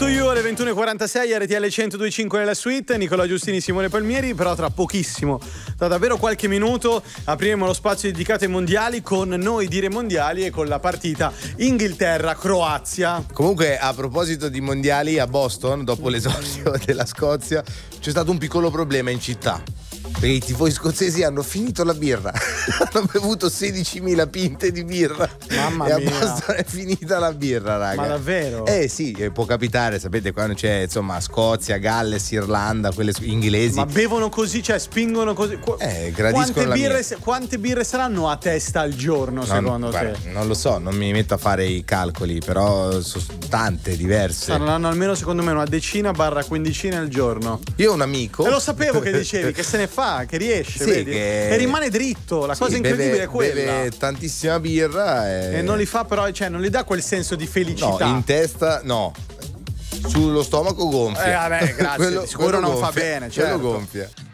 to You alle 21.46, RTL 102.5 nella suite, Nicola Giustini, Simone Palmieri. Però tra pochissimo, tra davvero qualche minuto, apriremo lo spazio dedicato ai mondiali con Noi Dire Mondiali e con la partita Inghilterra-Croazia. Comunque, a proposito di mondiali, a Boston, dopo l'esordio della Scozia, c'è stato un piccolo problema in città. Perché i tifosi scozzesi hanno finito la birra. Hanno bevuto 16.000 pinte di birra. Mamma mia. E a Boston è finita la birra, raga. Ma davvero? Sì, può capitare, sapete, quando c'è insomma Scozia, Galles, Irlanda, quelle inglesi. Ma bevono così, cioè spingono così. Gradiscono Quante birre saranno a testa al giorno, secondo te? Non lo so, non mi metto a fare i calcoli, però sono tante, diverse. Saranno almeno, secondo me, una decina barra quindicina al giorno. Io ho un amico. E lo sapevo che dicevi, che se ne fa, che riesce, sì, vedi? E rimane dritto. La cosa incredibile è quella. Beve tantissima birra e non li fa, però, cioè non gli dà quel senso di felicità. No, in testa no. Sullo stomaco gonfia. Vabbè, grazie. Sicuro non gonfia, fa bene, certo. Quello gonfia.